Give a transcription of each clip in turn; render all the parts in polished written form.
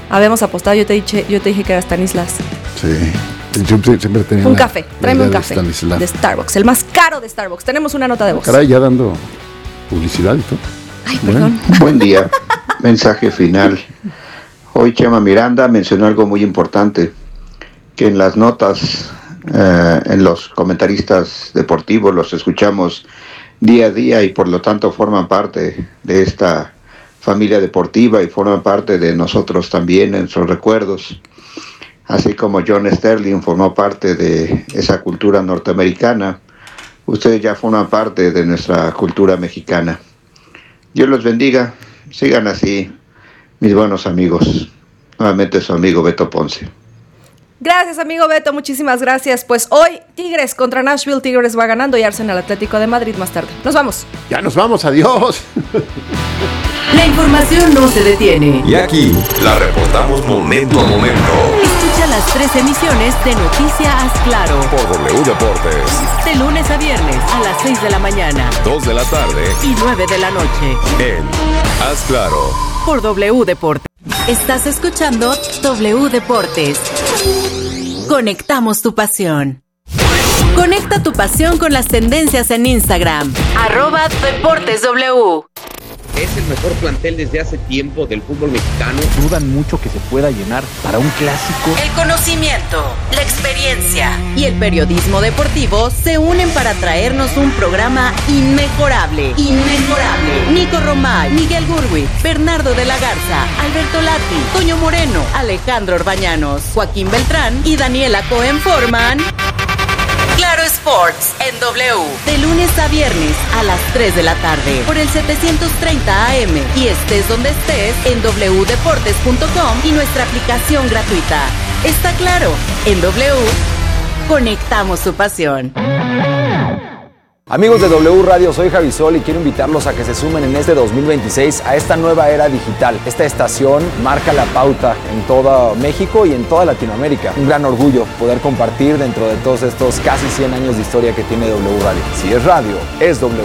habíamos apostado, yo te dije que era Stanislas. Sí. Yo siempre tenía un café, tráeme un café Stanislas. De Starbucks, el más caro de Starbucks. Tenemos una nota de voz. Caray, ya dando publicidad y todo. Ay, perdón. Buen día. Mensaje final. Hoy Chema Miranda mencionó algo muy importante, que en las notas, en los comentaristas deportivos los escuchamos día a día y por lo tanto forman parte de esta familia deportiva y forman parte de nosotros también en sus recuerdos. Así como John Sterling formó parte de esa cultura norteamericana, ustedes ya forman parte de nuestra cultura mexicana. Dios los bendiga, sigan así, mis buenos amigos. Nuevamente su amigo Beto Ponce. Gracias, amigo Beto, muchísimas gracias. Pues hoy Tigres contra Nashville, Tigres va ganando y Arsenal Atlético de Madrid más tarde. Nos vamos. Ya nos vamos, adiós. La información no se detiene. Y aquí la reportamos momento a momento. Escucha las 3 emisiones de Noticias Claro. Por W Deportes. De lunes a viernes a las 6 de la mañana. 2 de la tarde. Y 9 de la noche. En Haz Claro. Por W Deportes. Estás escuchando W Deportes. Conectamos tu pasión. Conecta tu pasión con las tendencias en Instagram. @DeportesW. Es el mejor plantel desde hace tiempo del fútbol mexicano. Dudan mucho que se pueda llenar para un clásico. El conocimiento, la experiencia y el periodismo deportivo se unen para traernos un programa inmejorable. Inmejorable. Nico Romay, Miguel Gurwitz, Bernardo de la Garza, Alberto Lati, Toño Moreno, Alejandro Orbañanos, Joaquín Beltrán y Daniela Cohen forman Claro Sports en W. De lunes a viernes a las 3 de la tarde por el 730 AM y estés donde estés en wdeportes.com y nuestra aplicación gratuita. Está claro, en W conectamos su pasión. Amigos de W Radio, soy Javi Sol y quiero invitarlos a que se sumen en este 2026 a esta nueva era digital. Esta estación marca la pauta en todo México y en toda Latinoamérica. Un gran orgullo poder compartir dentro de todos estos casi 100 años de historia que tiene W Radio. Si es radio, es W.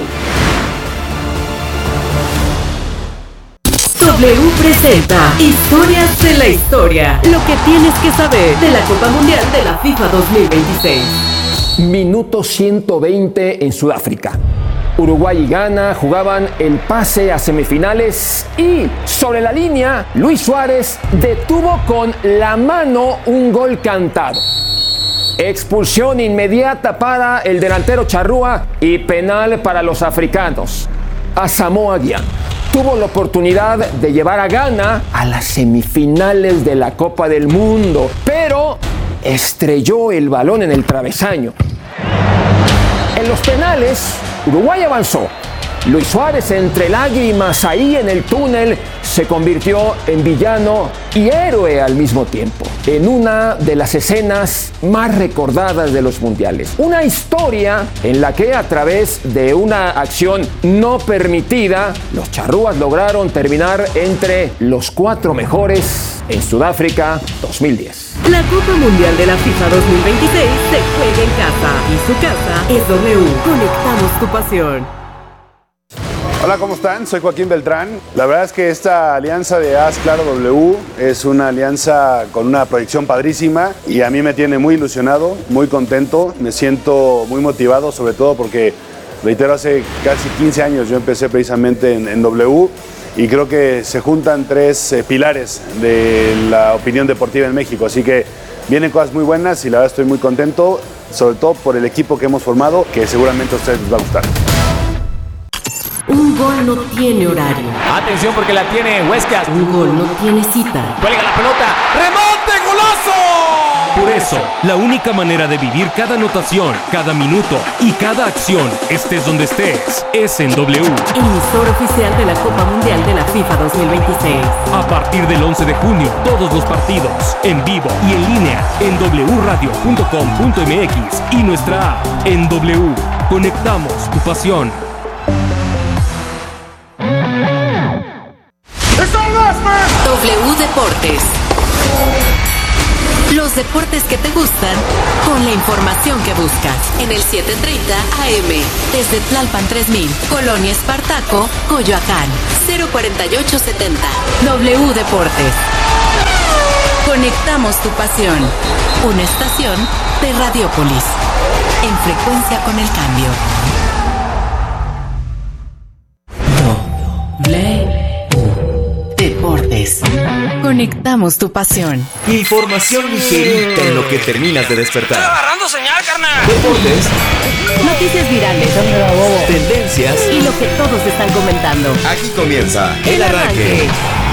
W presenta Historias de la Historia. Lo que tienes que saber de la Copa Mundial de la FIFA 2026. Minuto 120 en Sudáfrica. Uruguay y Ghana jugaban el pase a semifinales y sobre la línea Luis Suárez detuvo con la mano un gol cantado. Expulsión inmediata para el delantero Charrúa y penal para los africanos. Asamoah Gyan tuvo la oportunidad de llevar a Ghana a las semifinales de la Copa del Mundo, pero estrelló el balón en el travesaño. En los penales, Uruguay avanzó. Luis Suárez, entre lágrimas ahí en el túnel, se convirtió en villano y héroe al mismo tiempo. En una de las escenas más recordadas de los mundiales. Una historia en la que a través de una acción no permitida, los charrúas lograron terminar entre los 4 mejores en Sudáfrica 2010. La Copa Mundial de la FIFA 2026 se juega en casa y su casa es W. Conectamos tu pasión. Hola, ¿cómo están? Soy Joaquín Beltrán. La verdad es que esta alianza de Haz Claro W es una alianza con una proyección padrísima y a mí me tiene muy ilusionado, muy contento, me siento muy motivado, sobre todo porque, reitero, hace casi 15 años yo empecé precisamente en W y creo que se juntan 3 pilares de la opinión deportiva en México, así que vienen cosas muy buenas y la verdad estoy muy contento, sobre todo por el equipo que hemos formado, que seguramente a ustedes les va a gustar. Un gol no tiene horario. Atención porque la tiene Huescas. Un gol no tiene cita. Cuelga la pelota. ¡Remonte, golazo! Por eso, la única manera de vivir cada anotación, cada minuto y cada acción, estés donde estés, es en W. Emisor oficial de la Copa Mundial de la FIFA 2026. A partir del 11 de junio, todos los partidos, en vivo y en línea, en wradio.com.mx y nuestra app. En W, conectamos tu pasión. W Deportes. Los deportes que te gustan con la información que buscas. En el 730 AM. Desde Tlalpan 3000. Colonia Espartaco, Coyoacán. 04870. W Deportes. Conectamos tu pasión. Una estación de Radiopolis. En frecuencia con el cambio. Deportes. Conectamos tu pasión. Información ligerita en lo que terminas de despertar. ¡Estoy agarrando señal, carnal! Deportes. Noticias virales. Tendencias. Y lo que todos están comentando. Aquí comienza el arranque.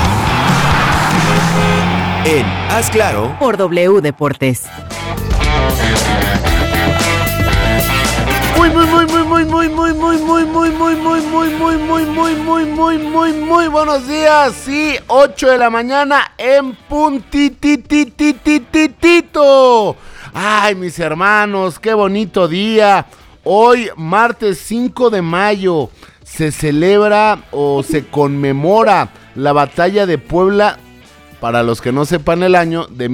En Haz Claro. Por W Deportes. Muy buenos días. Sí, 8 de la mañana en puntititititito. Ay, mis hermanos, qué bonito día. Hoy, martes 5 de mayo, se celebra o se conmemora la batalla de Puebla. Para los que no sepan el año, de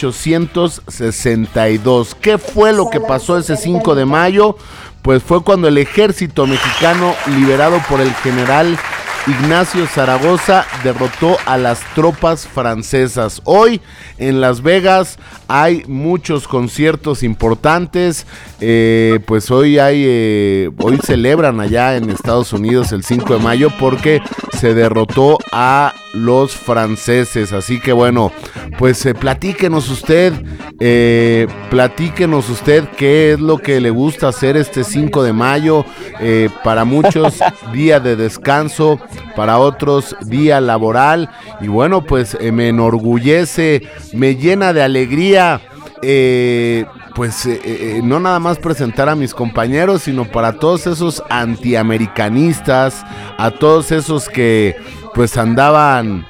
1862. ¿Qué fue lo que pasó ese 5 de mayo? Pues fue cuando el ejército mexicano, liderado por el general Ignacio Zaragoza, derrotó a las tropas francesas. Hoy en Las Vegas hay muchos conciertos importantes. Pues hoy celebran allá en Estados Unidos el 5 de mayo porque se derrotó a los franceses. Así que bueno, pues platíquenos usted qué es lo que le gusta hacer este 5 de mayo. Para muchos día de descanso, para otros día laboral. Y bueno, pues me enorgullece, me llena de alegría. No nada más presentar a mis compañeros, sino para todos esos antiamericanistas, a todos esos que pues andaban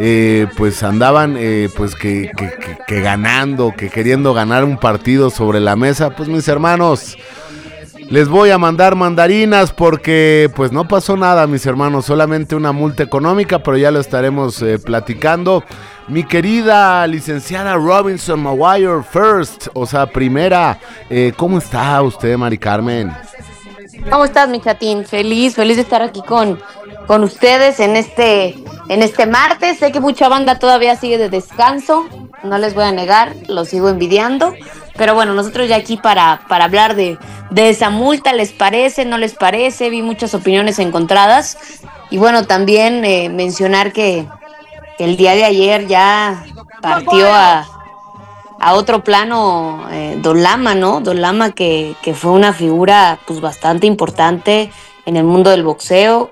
ganando, que queriendo ganar un partido sobre la mesa. Pues mis hermanos, les voy a mandar mandarinas porque pues no pasó nada, mis hermanos, solamente una multa económica, pero ya lo estaremos platicando. Mi querida licenciada Robinson Maguire primera, ¿cómo está usted, Mari Carmen? ¿Cómo estás, mi chatín? Feliz de estar aquí con ustedes en este martes. Sé que mucha banda todavía sigue de descanso, no les voy a negar, lo sigo envidiando. Pero bueno, nosotros ya aquí para hablar de esa multa, ¿les parece? ¿No les parece? Vi muchas opiniones encontradas. Y bueno, también mencionar que el día de ayer ya partió a otro plano Don Lama, ¿no? Don Lama que fue una figura pues bastante importante en el mundo del boxeo.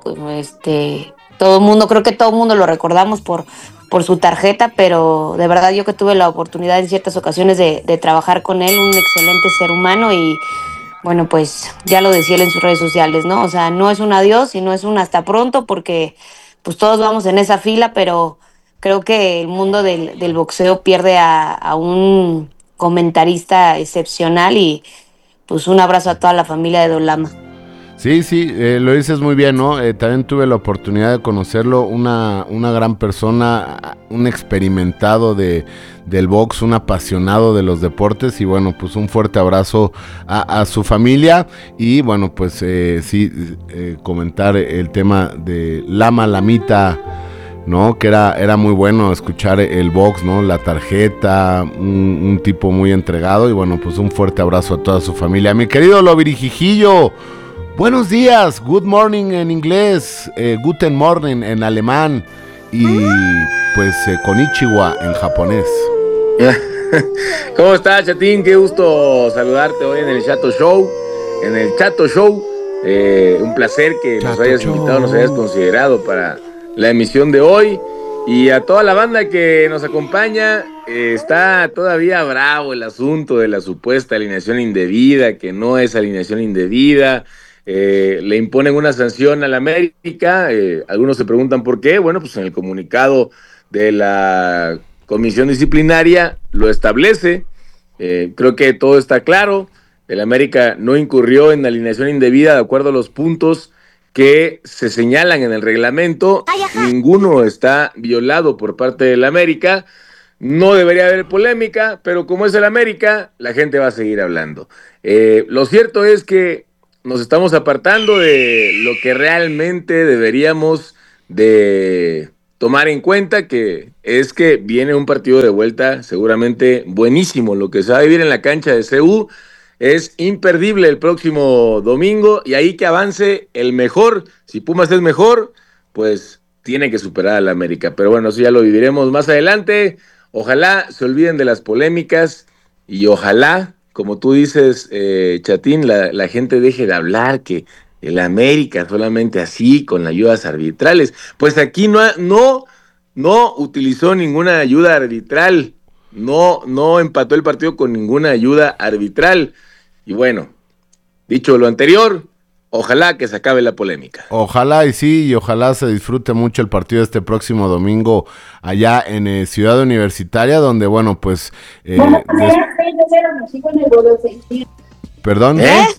Creo que todo el mundo lo recordamos por su tarjeta, pero de verdad yo que tuve la oportunidad en ciertas ocasiones de trabajar con él, un excelente ser humano. Y bueno, pues ya lo decía él en sus redes sociales, ¿no? O sea, no es un adiós y no es un hasta pronto, porque pues todos vamos en esa fila, pero creo que el mundo del boxeo pierde a un comentarista excepcional. Y pues un abrazo a toda la familia de Don Lama. Sí, lo dices muy bien, ¿no? También tuve la oportunidad de conocerlo, una gran persona, un experimentado del box, un apasionado de los deportes. Y bueno, pues un fuerte abrazo a su familia. Y bueno, pues comentar el tema de Lama Lamita, ¿no? Que era muy bueno escuchar el box, ¿no? La tarjeta, un tipo muy entregado. Y bueno, pues un fuerte abrazo a toda su familia. Mi querido Lovirijijillo, buenos días, good morning en inglés, guten morning en alemán y pues konnichiwa en japonés. ¿Cómo estás, Chatín? Qué gusto saludarte hoy en el Chato Show. Un placer que nos hayas invitado, nos hayas considerado para la emisión de hoy. Y a toda la banda que nos acompaña, está todavía bravo el asunto de la supuesta alineación indebida, que no es alineación indebida. Le imponen una sanción al América. Algunos se preguntan por qué. Bueno, pues en el comunicado de la comisión disciplinaria lo establece. Creo que todo está claro. El América no incurrió en alineación indebida de acuerdo a los puntos que se señalan en el reglamento. Ninguno está violado por parte del América. No debería haber polémica, pero como es el América, la gente va a seguir hablando. Lo cierto es que nos estamos apartando de lo que realmente deberíamos de tomar en cuenta que viene un partido de vuelta seguramente buenísimo. Lo que se va a vivir en la cancha de CU es imperdible el próximo domingo, y ahí que avance el mejor. Si Pumas es mejor, pues tiene que superar al América. Pero bueno, eso ya lo viviremos más adelante. Ojalá se olviden de las polémicas y ojalá, como tú dices, Chatín, la gente deje de hablar que el América solamente así, con ayudas arbitrales. Pues aquí no utilizó ninguna ayuda arbitral, no empató el partido con ninguna ayuda arbitral. Y bueno, dicho lo anterior, ojalá que se acabe la polémica. Ojalá y sí, y ojalá se disfrute mucho el partido este próximo domingo allá en Ciudad Universitaria, donde bueno, pues... ¿Perdón?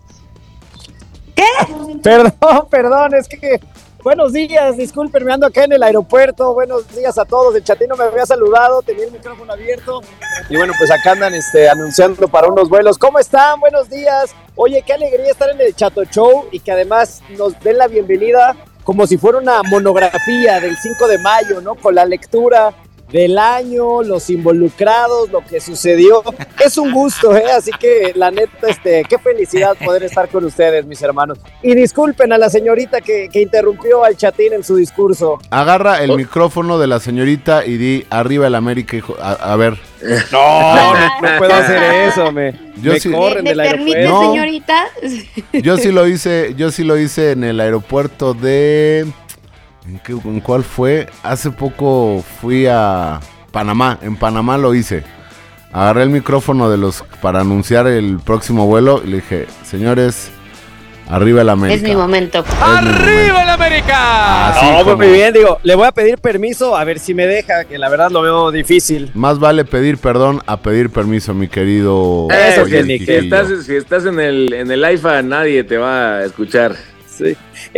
¿Qué? Perdón, es que... Buenos días, disculpen, me ando acá en el aeropuerto. Buenos días a todos. El Chatín no me había saludado, tenía el micrófono abierto. Y bueno, pues acá andan anunciando para unos vuelos. ¿Cómo están? Buenos días. Oye, qué alegría estar en el Chato Show y que además nos den la bienvenida como si fuera una monografía del 5 de mayo, ¿no? Con la lectura del año, los involucrados, lo que sucedió. Es un gusto, así que la neta, qué felicidad poder estar con ustedes, mis hermanos. Y disculpen a la señorita que interrumpió al Chatín en su discurso. Agarra el micrófono de la señorita y di arriba el América, hijo. A ver. No puedo hacer eso, me corren del aeropuerto. ¿Me permite, señorita? Yo sí lo hice en el aeropuerto de... ¿En cuál fue? Hace poco fui a Panamá. En Panamá lo hice. Agarré el micrófono para anunciar el próximo vuelo y le dije, señores, arriba el América. Es mi momento. ¡Arriba el América! Muy bien, le voy a pedir permiso a ver si me deja, que la verdad lo veo difícil. Más vale pedir perdón a pedir permiso, mi querido. Eso, si estás en el IFA, nadie te va a escuchar. Sí.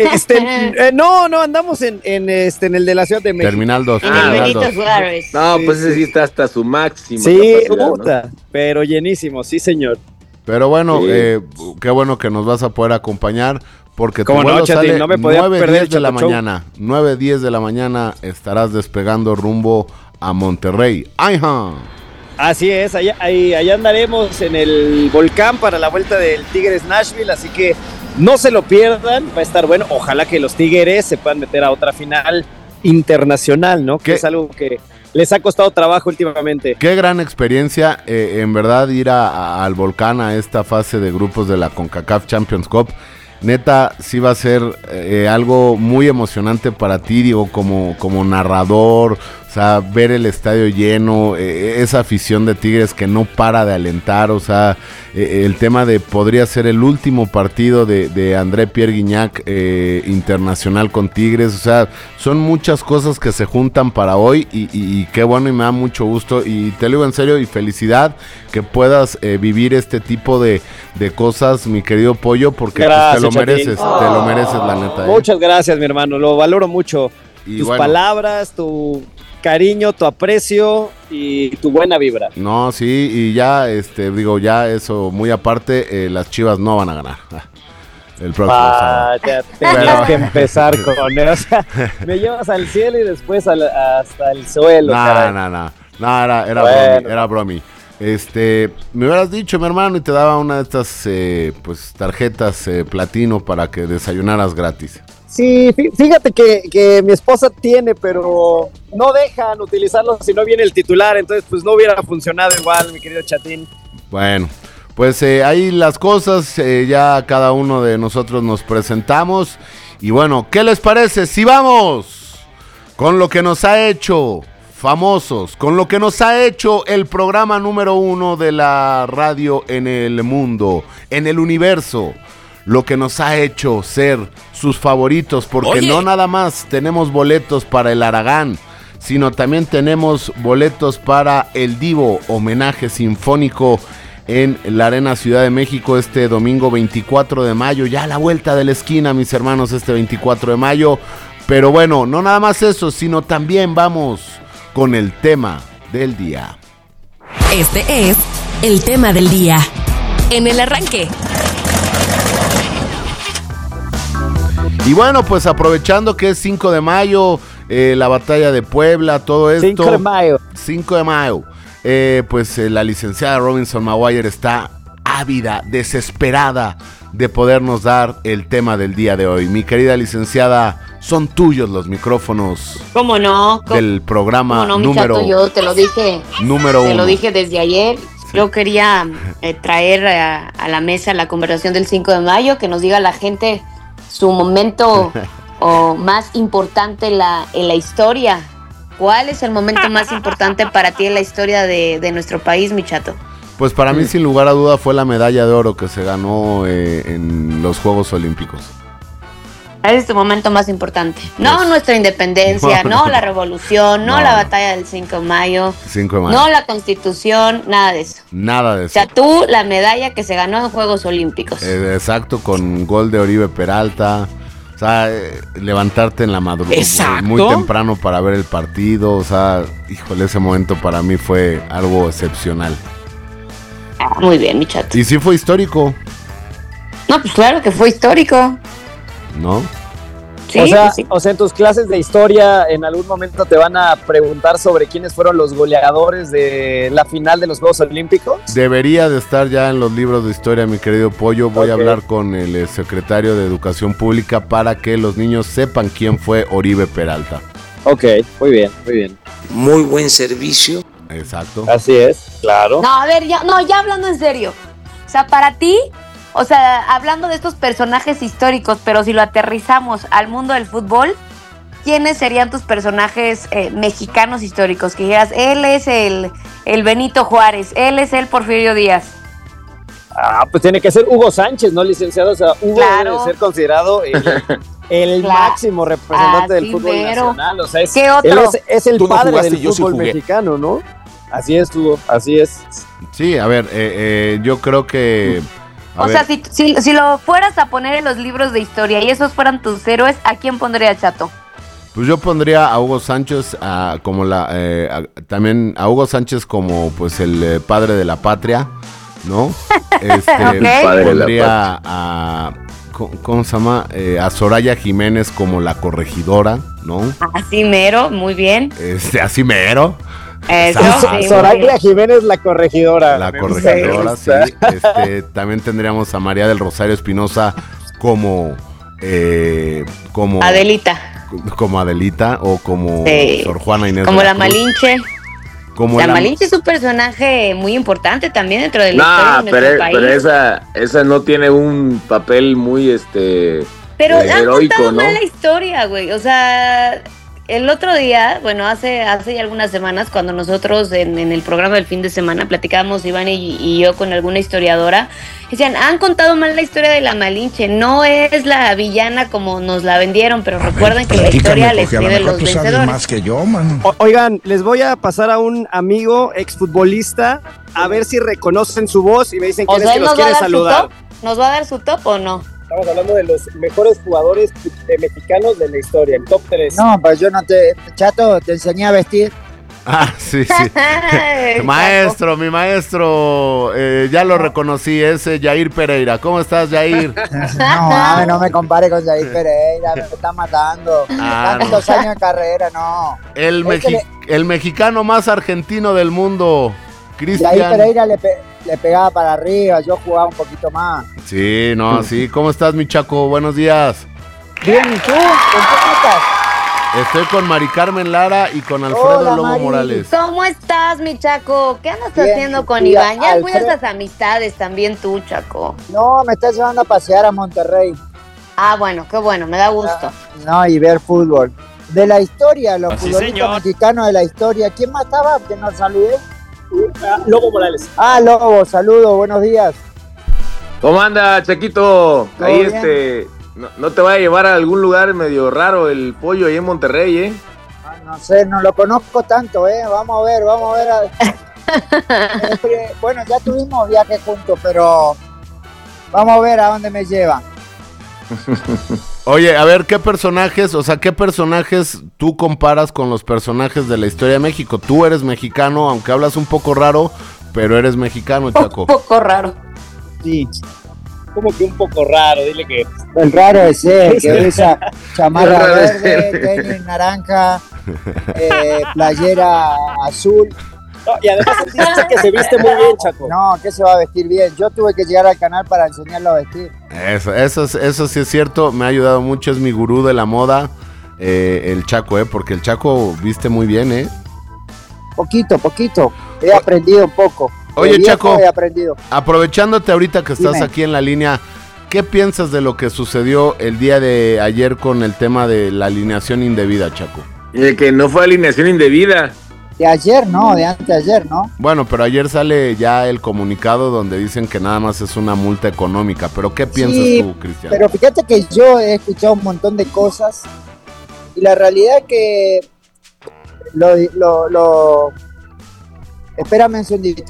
No, andamos en el de la Ciudad de México. Terminal 2. En el Benito Juárez. No, pues ese sí está hasta su máximo. Sí, puta, ¿no? Pero llenísimo, sí, señor. Pero bueno, qué bueno que nos vas a poder acompañar, porque tu vuelo sale no me podía 9:10 de la mañana. 9:10 de la mañana estarás despegando rumbo a Monterrey. ¡Ajá! Así es, allá andaremos en el volcán para la vuelta del Tigres Nashville, así que no se lo pierdan, va a estar bueno. Ojalá que los Tigres se puedan meter a otra final internacional, ¿no? Que es algo que les ha costado trabajo últimamente. Qué gran experiencia, en verdad, ir al volcán a esta fase de grupos de la CONCACAF Champions Cup. Neta, sí va a ser algo muy emocionante para ti, digo, como narrador. O sea, ver el estadio lleno, esa afición de Tigres que no para de alentar, o sea, el tema de podría ser el último partido de André Pierre Gignac internacional con Tigres, o sea, son muchas cosas que se juntan para hoy y qué bueno, y me da mucho gusto, y te lo digo en serio, y felicidad que puedas vivir este tipo de cosas, mi querido Pollo, porque gracias, pues, te lo mereces, la neta. Muchas gracias, mi hermano, lo valoro mucho. Y tus palabras, tu cariño, tu aprecio y tu buena vibra. No, sí, y ya, ya eso, muy aparte, las Chivas no van a ganar el próximo sábado. Ya tienes que empezar con él, o sea, me llevas al cielo y después hasta el suelo. No, era bromi. Me hubieras dicho, mi hermano, y te daba una de estas tarjetas platino para que desayunaras gratis. Sí, fíjate que mi esposa tiene, pero no dejan utilizarlo si no viene el titular, entonces pues no hubiera funcionado igual, mi querido Chatín. Bueno, pues ahí las cosas, ya cada uno de nosotros nos presentamos, y bueno, ¿qué les parece si vamos con lo que nos ha hecho famosos, con lo que nos ha hecho el programa número 1 de la radio en el mundo, en el universo? Lo que nos ha hecho ser sus favoritos, porque no nada más tenemos boletos para el Aragán, sino también tenemos boletos para el Divo, homenaje sinfónico en la Arena Ciudad de México este domingo 24 de mayo, ya a la vuelta de la esquina, mis hermanos, este 24 de mayo. Pero bueno, no nada más eso, sino también vamos con el tema del día. Este es el tema del día en el arranque. Y bueno, pues aprovechando que es 5 de mayo, la batalla de Puebla, todo esto. 5 de mayo. 5 de mayo. Pues la licenciada Robinson Maguire está ávida, desesperada de podernos dar el tema del día de hoy. Mi querida licenciada, son tuyos los micrófonos. ¿Cómo no? Del programa número... Chato, yo te lo dije. Número 1. Te lo dije desde ayer. Sí. Yo quería traer a la mesa la conversación del 5 de mayo, que nos diga la gente su momento más importante en la historia. ¿Cuál es el momento más importante para ti en la historia de nuestro país, mi Chato? Pues para mí, sin lugar a duda, fue la medalla de oro que se ganó en los Juegos Olímpicos. Ese es tu momento más importante. No nuestra independencia, no la revolución, no la batalla del 5 de mayo, 5 de mayo, no la constitución, nada de eso. Nada de eso. O sea, tú, la medalla que se ganó en Juegos Olímpicos. Exacto, con gol de Oribe Peralta. O sea, levantarte en la madrugada muy temprano para ver el partido. O sea, híjole, ese momento para mí fue algo excepcional. Muy bien, mi Chato. Y sí fue histórico. No, pues claro que fue histórico. ¿No? Sí, o sea, en tus clases de historia en algún momento te van a preguntar sobre quiénes fueron los goleadores de la final de los Juegos Olímpicos. Debería de estar ya en los libros de historia, mi querido Pollo. Voy a hablar con el secretario de Educación Pública para que los niños sepan quién fue Oribe Peralta. Ok, muy bien, muy bien. Muy buen servicio. Exacto. Así es, claro. No, a ver, ya hablando en serio. O sea, para ti, o sea, hablando de estos personajes históricos, pero si lo aterrizamos al mundo del fútbol, ¿quiénes serían tus personajes mexicanos históricos? Que dijeras, él es el Benito Juárez, él es el Porfirio Díaz. Pues tiene que ser Hugo Sánchez, ¿no, licenciado? O sea, Hugo debe ser considerado el máximo representante del fútbol nacional. O sea, ¿qué otro? Él es el padre del fútbol mexicano, ¿no? Así es, Hugo, así es. Sí, a ver, yo creo que... O sea, si lo fueras a poner en los libros de historia y esos fueran tus héroes, ¿a quién pondría, Chato? Pues yo pondría a Hugo Sánchez también a Hugo Sánchez como pues el padre de la patria, ¿no? Pondría a ¿cómo se llama? A Soraya Jiménez como la corregidora, ¿no? Así mero, muy bien. Así mero. Eso, sí, Soraya Jiménez, la corregidora. La corregidora, sí. También tendríamos a María del Rosario Espinosa como Adelita. Como Adelita o como Sor Juana Inés. Como la Malinche. Como la Malinche es un personaje muy importante también dentro de la historia de nuestro país. Pero esa no tiene un papel muy pero han heroico, contado ¿no? mal la historia, güey. O sea, el otro día, bueno, hace ya algunas semanas, cuando nosotros en el programa del fin de semana platicábamos, Iván y yo, con alguna historiadora, decían, han contado mal la historia de la Malinche, no es la villana como nos la vendieron, pero recuerden que la historia les escribe los vencedores. Más que yo, man. Oigan, les voy a pasar a un amigo exfutbolista a ver si reconocen su voz y me dicen quién es que los quiere saludar. ¿Nos va a dar su top o no? Estamos hablando de los mejores jugadores mexicanos de la historia, el top 3. No, pues yo no Chato, te enseñé a vestir. Sí. Mi maestro, ya lo reconocí, es Jair Pereira. ¿Cómo estás, Jair? No me compare con Jair Pereira, me está matando. Tantos años de carrera, no. El mexicano más argentino del mundo, Cristian. Jair Pereira le pegaba para arriba, yo jugaba un poquito más. Sí, sí. ¿Cómo estás, mi Chaco? Buenos días. Bien, ¿y tú? ¿Con qué estás? Estoy con Mari Carmen Lara y con Alfredo Lobo Mari. Morales. ¿Cómo estás, mi Chaco? ¿Qué andas haciendo con Iván? Ya cuidas esas amistades también tú, Chaco. No, me estás llevando a pasear a Monterrey. Bueno, qué bueno, me da gusto. Y ver fútbol. De la historia, los futbolistas mexicanos de la historia. ¿Quién más estaba? Que nos saludé. Lobo Morales. Lobo, saludos, buenos días. ¿Cómo anda, Chaquito? Ahí bien? No te va a llevar a algún lugar medio raro el Pollo ahí en Monterrey, No sé, no lo conozco tanto, Vamos a ver. Bueno, ya tuvimos viaje juntos, pero vamos a ver a dónde me llevan. Oye, a ver, ¿qué personajes tú comparas con los personajes de la historia de México? Tú eres mexicano, aunque hablas un poco raro, pero eres mexicano, Chaco. Un poco raro. Sí. como que un poco raro, dile que... El raro es él, que usa chamarra verde, tenis naranja, playera azul. No, y además dice que se viste muy bien, Chaco. No, que se va a vestir bien. Yo tuve que llegar al canal para enseñarlo a vestir. Eso sí es cierto, me ha ayudado mucho, es mi gurú de la moda, el Chaco, porque el Chaco viste muy bien, Poquito. He aprendido un poco. Oye, Chaco, he aprendido. Aprovechándote ahorita que estás aquí en la línea, ¿qué piensas de lo que sucedió el día de ayer con el tema de la alineación indebida, Chaco? Que no fue alineación indebida. De ayer, no, de anteayer, ¿no? Bueno, pero ayer sale ya el comunicado donde dicen que nada más es una multa económica. ¿Pero qué piensas tú, Cristian? Pero fíjate que yo he escuchado un montón de cosas y la realidad es que espérame un segundito.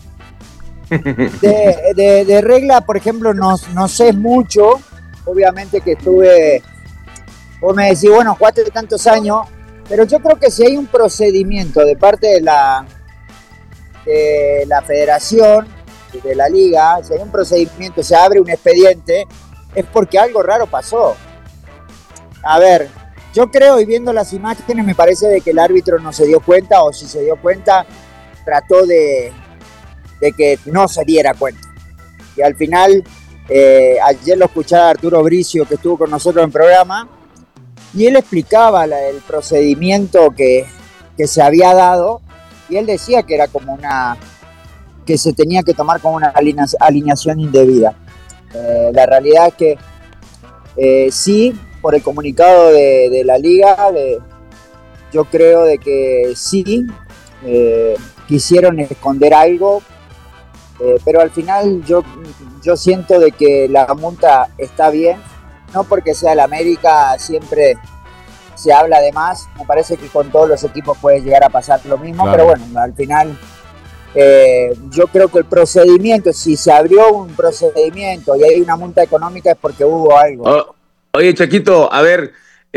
De regla, por ejemplo, no sé mucho. Obviamente que vos me decís, bueno, jugaste tantos años, pero yo creo que si hay un procedimiento de parte de la federación, de la liga, si hay un procedimiento, se abre un expediente, es porque algo raro pasó. A ver, yo creo, y viendo las imágenes, me parece de que el árbitro no se dio cuenta, o si se dio cuenta, trató de que no se diera cuenta. Y al final, ayer lo escuchaba Arturo Bricio, que estuvo con nosotros en el programa, y él explicaba el procedimiento que se había dado, y él decía que era como que se tenía que tomar como una alineación indebida. La realidad es que sí, por el comunicado de la liga, yo creo de que sí, quisieron esconder algo, pero al final yo siento de que la multa está bien, no porque sea el América siempre se habla de más, me parece que con todos los equipos puede llegar a pasar lo mismo, claro. Pero bueno, al final yo creo que el procedimiento, si se abrió un procedimiento y hay una multa económica es porque hubo algo. Oye, Chaquito, a ver,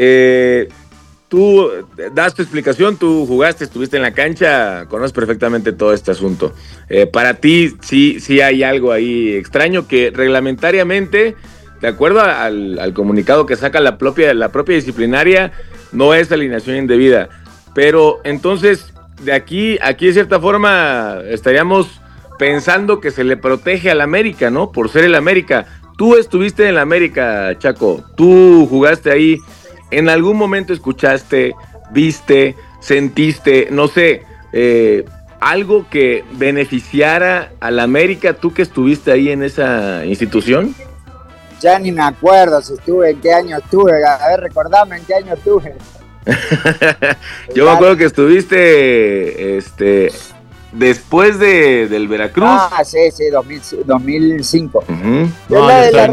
tú das tu explicación, tú jugaste, estuviste en la cancha, conoces perfectamente todo este asunto. Para ti sí hay algo ahí extraño que reglamentariamente, de acuerdo al comunicado que saca la propia disciplinaria, no es alineación indebida. Pero entonces, de aquí de cierta forma estaríamos pensando que se le protege al América, ¿no? Por ser el América. Tú estuviste en la América, Chaco, tú jugaste ahí. ¿En algún momento escuchaste, viste, sentiste, no sé, algo que beneficiara al América, tú que estuviste ahí en esa institución? Ya ni me acuerdo si en qué año estuve, a ver, recordame en qué año estuve. Yo me acuerdo que estuviste después del Veracruz. Ah, sí, 2005. Uh-huh. No,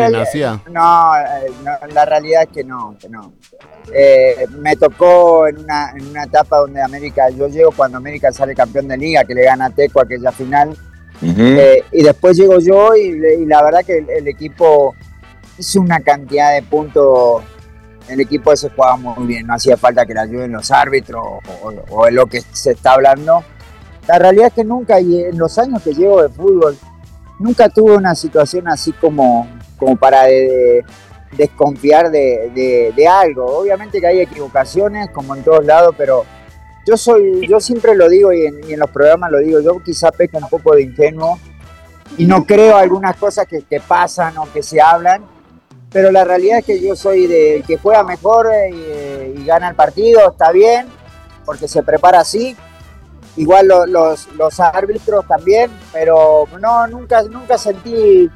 la realidad es que no. Me tocó en una etapa donde América, yo llego cuando América sale campeón de liga, que le gana a Teco aquella final. Uh-huh. Y después llego yo y la verdad que el equipo hizo una cantidad de puntos. El equipo ese jugaba muy bien, no hacía falta que le ayuden los árbitros o en lo que se está hablando. La realidad es que nunca, y en los años que llevo de fútbol, nunca tuve una situación así como para desconfiar de algo. Obviamente que hay equivocaciones, como en todos lados, pero yo siempre lo digo y en los programas lo digo, yo quizá peco un poco de ingenuo y no creo algunas cosas que pasan o que se hablan, pero la realidad es que yo soy del que juega mejor y gana el partido, está bien, porque se prepara así. Igual los árbitros también, pero no, nunca sentí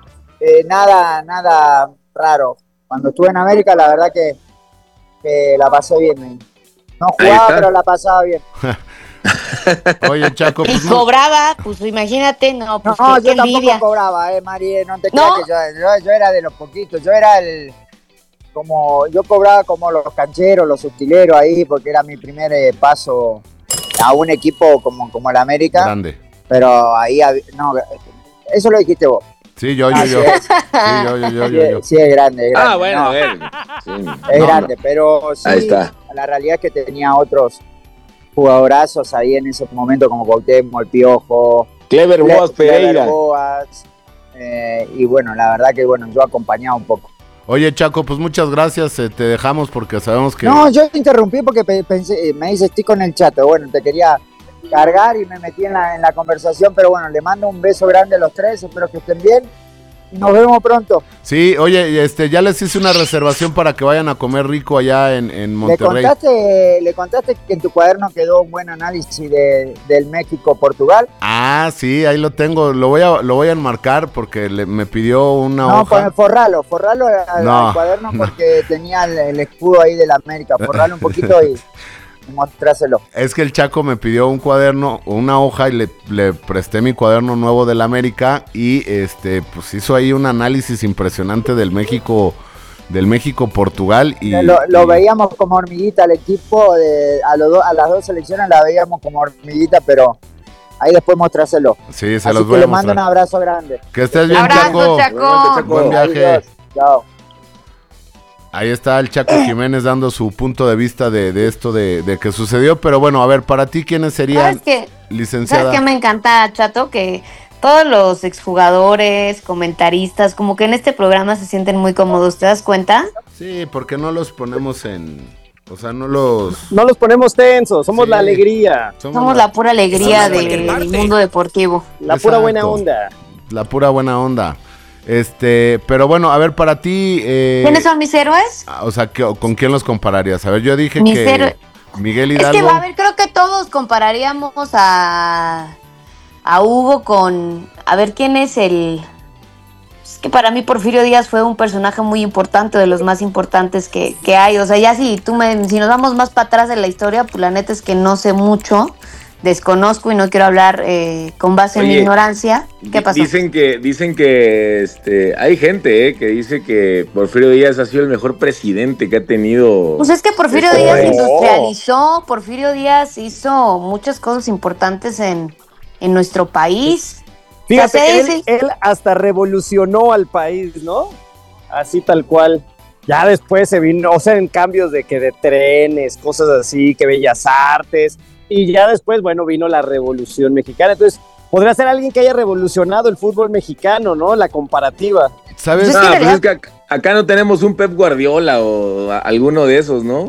nada raro. Cuando estuve en América, la verdad que la pasé bien. No jugaba, pero la pasaba bien. Oye, Chaco, pues y cobraba, pues imagínate, no, pues no, yo tampoco cobraba, Mari, no te creas que yo era de los poquitos, yo cobraba como los cancheros, los utileros ahí, porque era mi primer paso a un equipo como el América. Grande. Pero ahí, no, eso lo dijiste vos. Sí, yo. Sí, es grande. Ah, bueno, no, a ver. Sí. Es grande, pero sí, ahí está. La realidad es que tenía otros jugadorazos ahí en ese momento, como Cuauhtémoc, el Piojo, Clever Boas Pereira. y bueno, la verdad que bueno, yo acompañaba un poco. Oye, Chaco, pues muchas gracias, te dejamos porque sabemos que... No, yo te interrumpí porque pensé, me dice, estoy con el Chato, bueno, te quería cargar y me metí en la conversación, pero bueno, le mando un beso grande a los tres, espero que estén bien y nos vemos pronto. Sí, oye, ya les hice una reservación para que vayan a comer rico allá en Monterrey. ¿Le contaste que en tu cuaderno quedó un buen análisis del México-Portugal? Ah, sí, ahí lo tengo, lo voy a enmarcar porque me pidió una hoja. No, forralo al cuaderno porque tenía el escudo ahí de la América, forralo un poquito y mostráselo. Es que el Chaco me pidió un cuaderno, una hoja y le presté mi cuaderno nuevo del América y pues hizo ahí un análisis impresionante del México-Portugal y lo veíamos como hormiguita al equipo, a las dos selecciones la veíamos como hormiguita, pero ahí después mostráselo. Sí, se Así los que voy a le mostrar. mando un abrazo grande. Que estés bien, Abrazo, Chaco. Buen viaje. Adiós. Chao. Ahí está el Chaco Jiménez dando su punto de vista de esto de que sucedió. Pero bueno, a ver, para ti, ¿quiénes serían, licenciada? ¿Sabes qué me encanta, Chato? Que todos los exjugadores, comentaristas, como que en este programa se sienten muy cómodos, ¿te das cuenta? Sí, porque no los ponemos o sea, no los ponemos tensos, somos la alegría. Somos la pura alegría del mundo deportivo. La pura buena onda. La pura buena onda. Pero bueno, a ver, para ti... ¿Quiénes son mis héroes? O sea, ¿con quién los compararías? A ver, yo dije Mis que héroes. Miguel Hidalgo... Es que, a ver, creo que todos compararíamos a Hugo con... A ver, ¿quién es el...? Es que para mí Porfirio Díaz fue un personaje muy importante, de los más importantes que hay. O sea, ya si nos vamos más para atrás de la historia, pues la neta es que no sé mucho, desconozco y no quiero hablar con base en mi ignorancia. ¿Qué pasó? Dicen que hay gente que dice que Porfirio Díaz ha sido el mejor presidente que ha tenido. Pues es que Porfirio Díaz industrializó, Porfirio Díaz hizo muchas cosas importantes en nuestro país. Fíjate, O sea, él hasta revolucionó al país, ¿no? Así tal cual. Ya después se vino, o sea, en cambios de trenes, cosas así, que bellas artes. Y ya después, bueno, vino la Revolución Mexicana. Entonces, podría ser alguien que haya revolucionado el fútbol mexicano, ¿no? La comparativa. ¿Sabes? Es que acá no tenemos un Pep Guardiola o alguno de esos, ¿no?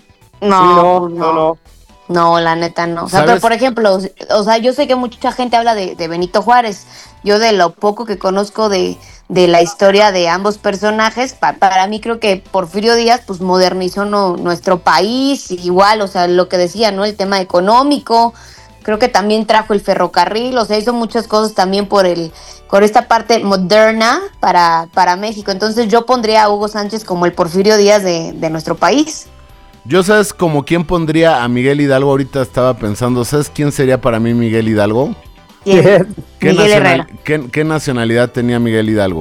No. No, la neta no. O sea, pero por ejemplo, o sea, yo sé que mucha gente habla de Benito Juárez. Yo de lo poco que conozco de la historia de ambos personajes, para mí creo que Porfirio Díaz pues modernizó nuestro país, igual, o sea, lo que decía, ¿no? El tema económico, creo que también trajo el ferrocarril, o sea, hizo muchas cosas también por esta parte moderna para México. Entonces yo pondría a Hugo Sánchez como el Porfirio Díaz de nuestro país. Yo, ¿sabes como quién pondría a Miguel Hidalgo? Ahorita estaba pensando, ¿sabes quién sería para mí Miguel Hidalgo? Miguel Herrera. ¿Qué nacionalidad tenía Miguel Hidalgo?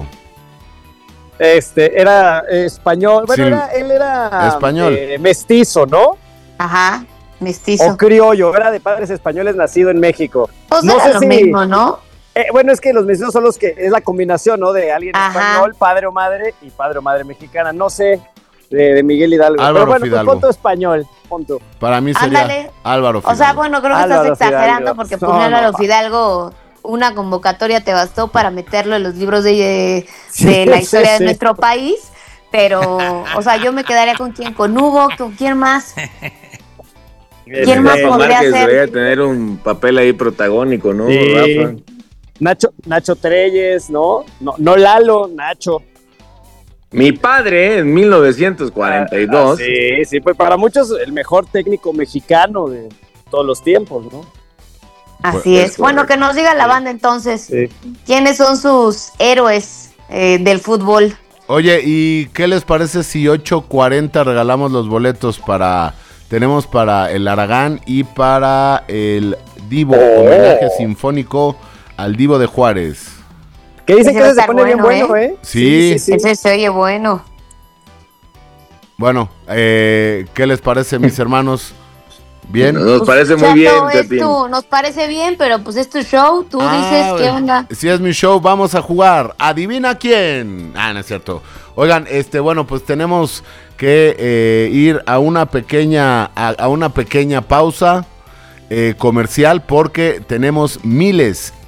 Era español. Bueno, Sí, él era español. Mestizo, ¿no? Ajá, mestizo. O criollo, era de padres españoles nacido en México. Pues no sé lo mismo, ¿no? Bueno, es que los mestizos son los que es la combinación, ¿no? De alguien español, padre o madre, y padre o madre mexicana. No sé de Miguel Hidalgo. Álvaro pero bueno, Fidalgo. Pues punto español, punto. Para mí sería Ándale. Álvaro Fidalgo. O sea, bueno, creo que Álvaro estás exagerando Fidalgo. porque No, poner a Álvaro no. Fidalgo, una convocatoria te bastó para meterlo en los libros de Sí, la historia sí, de nuestro país. Pero, o sea, yo me quedaría con quién, con Hugo, con quién más. ¿Quién más Rafa podría Márquez ser? debería tener un papel ahí protagónico, ¿no? Sí. Rafa. Nacho Treyes, ¿no? No Lalo, Nacho. Mi padre en 1942. Sí, pues para muchos el mejor técnico mexicano de todos los tiempos, ¿no? Así es. Bueno, que nos diga la banda entonces. Sí. ¿Quiénes son sus héroes del fútbol? Oye, ¿y qué les parece si 8:40 regalamos los boletos tenemos para el Aragán y para el Divo, homenaje sinfónico al Divo de Juárez? Que dicen Ese que va a se estar pone bien bueno, bueno, ¿eh? Sí. Ese se oye bueno. Bueno, ¿qué les parece, mis hermanos? ¿Bien? Nos parece muy Chato, bien, es Chatín. nos parece bien, pero pues es tu show, tú dices qué onda. Si es mi show, vamos a jugar. ¿Adivina quién? No es cierto. Oigan, bueno, pues tenemos que ir a una pequeña pausa comercial porque tenemos miles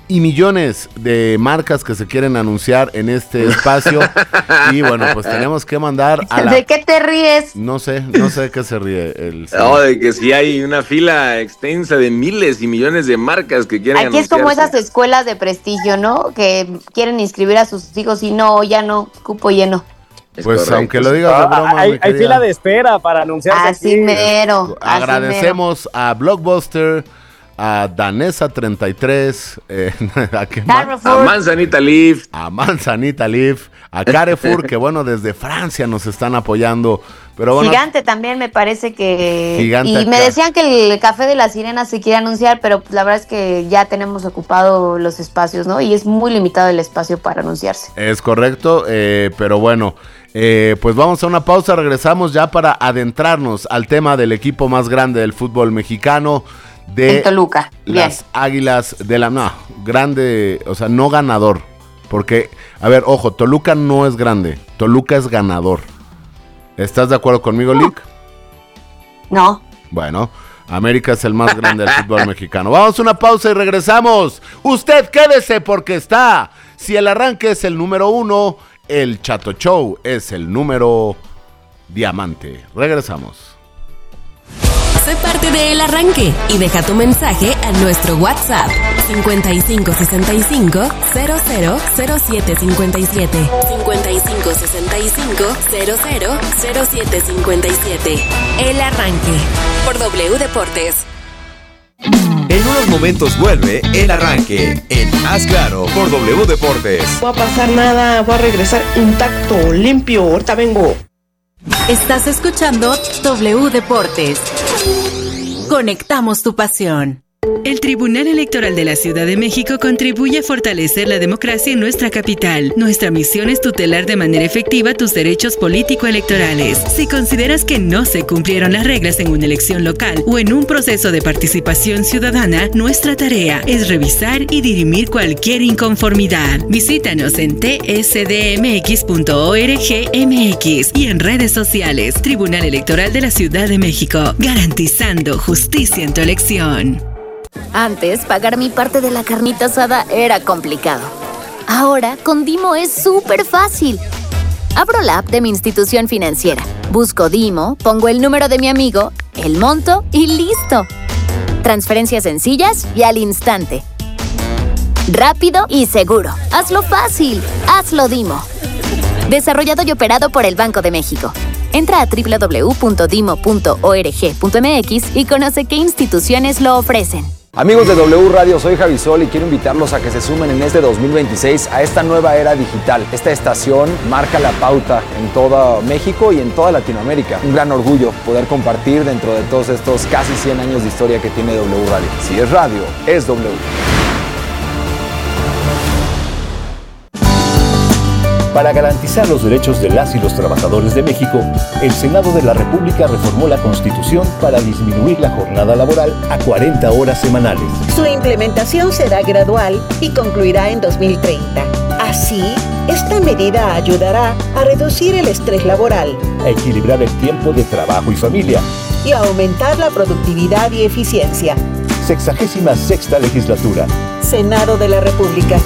y millones de marcas que se quieren anunciar en este espacio. Y bueno, pues tenemos que mandar a la... ¿De qué te ríes? No sé de qué se ríe el... No, de que sí hay una fila extensa de miles y millones de marcas que quieren Aquí es como esas escuelas de prestigio, ¿no? Que quieren inscribir a sus hijos y no, ya no, cupo lleno. Pues correcto. Aunque lo digas de broma, hay fila de espera para anunciarse. Así mero. Agradecemos a Blockbuster, a Danesa 33, a Manzanita Leaf, a Carrefour, que bueno, desde Francia nos están apoyando. Pero bueno, Gigante también me parece que... Gigante y acá. me decían que el Café de la Sirena se quiere anunciar, pero la verdad es que ya tenemos ocupado los espacios, ¿no? Y es muy limitado el espacio para anunciarse. Es correcto, pero bueno, pues vamos a una pausa, regresamos ya para adentrarnos al tema del equipo más grande del fútbol mexicano, de Toluca. Las Águilas de la... No, grande, o sea, no ganador, porque, a ver, ojo, Toluca no es grande, Toluca es ganador. ¿Estás de acuerdo conmigo, Lick? No. Bueno, América es el más grande del fútbol mexicano. Vamos a una pausa y regresamos. Usted quédese porque está. Si el arranque es el número 1, el Chato Show es el número diamante. Regresamos. Sé parte de El Arranque y deja tu mensaje a nuestro WhatsApp 5565 000757 5565 000757. El Arranque por W Deportes. En unos momentos vuelve El Arranque en Haz Claro por W Deportes. No va a pasar nada, voy a regresar intacto, limpio, ahorita vengo. Estás escuchando W Deportes. Conectamos tu pasión. El Tribunal Electoral de la Ciudad de México contribuye a fortalecer la democracia en nuestra capital. Nuestra misión es tutelar de manera efectiva tus derechos político-electorales. Si consideras que no se cumplieron las reglas en una elección local o en un proceso de participación ciudadana, nuestra tarea es revisar y dirimir cualquier inconformidad. Visítanos en tsdmx.org.mx y en redes sociales. Tribunal Electoral de la Ciudad de México, garantizando justicia en tu elección. Antes, pagar mi parte de la carnita asada era complicado. Ahora, con Dimo es súper fácil. Abro la app de mi institución financiera, busco Dimo, pongo el número de mi amigo, el monto y ¡listo! Transferencias sencillas y al instante. Rápido y seguro. Hazlo fácil. Hazlo Dimo. Desarrollado y operado por el Banco de México. Entra a www.dimo.org.mx y conoce qué instituciones lo ofrecen. Amigos de W Radio, soy Javi Sol y quiero invitarlos a que se sumen en este 2026 a esta nueva era digital. Esta estación marca la pauta en todo México y en toda Latinoamérica. Un gran orgullo poder compartir dentro de todos estos casi 100 años de historia que tiene W Radio. Si es radio, es W. Para garantizar los derechos de las y los trabajadores de México, el Senado de la República reformó la Constitución para disminuir la jornada laboral a 40 horas semanales. Su implementación será gradual y concluirá en 2030. Así, esta medida ayudará a reducir el estrés laboral, a equilibrar el tiempo de trabajo y familia y a aumentar la productividad y eficiencia. 66ª legislatura. Senado de la República.